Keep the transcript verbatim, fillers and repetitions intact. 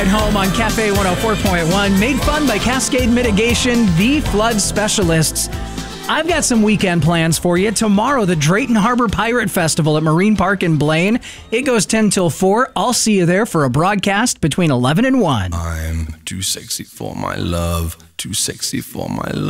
At home on Cafe one oh four point one, made fun by Cascade Mitigation, the flood specialists. I've got some weekend plans for you. Tomorrow, the Drayton Harbor Pirate Festival at Marine Park in Blaine. It goes ten till four. I'll see you there for a broadcast between eleven and one. I'm too sexy for my love, too sexy for my love.